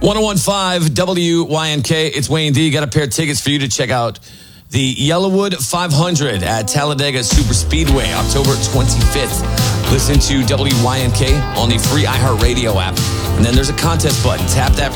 1015 WYNK. It's Wayne D. Got a pair of tickets for you to check out the Yellowwood 500 at Talladega Super Speedway, October 25th. Listen to WYNK on the free iHeartRadio app. And then there's a contest button. Tap that